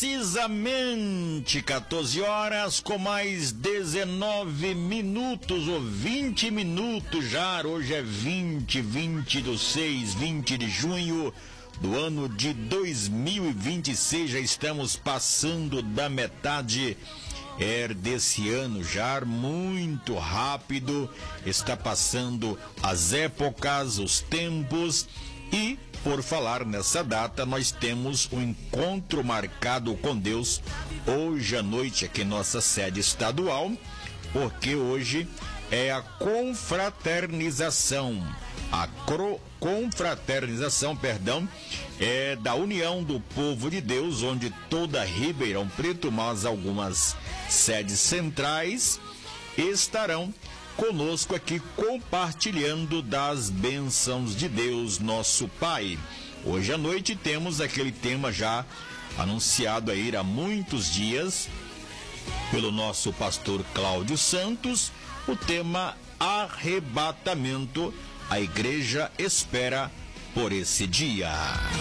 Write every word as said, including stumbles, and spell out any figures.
Precisamente quatorze horas com mais dezenove minutos ou vinte minutos já. Hoje é vinte, vinte do seis, vinte de junho do ano de dois mil e vinte e seis. Já estamos passando da metade é, desse ano já, muito rápido. Está passando as épocas, os tempos. E, por falar nessa data, nós temos um encontro marcado com Deus hoje à noite aqui em nossa sede estadual, porque hoje é a confraternização, a cro, confraternização, perdão, é da União do Povo de Deus, onde toda Ribeirão Preto, mas algumas sedes centrais estarão conosco aqui compartilhando das bênçãos de Deus, nosso Pai. Hoje à noite temos aquele tema já anunciado aí há muitos dias pelo nosso pastor Cláudio Santos, o tema arrebatamento. A igreja espera por esse dia.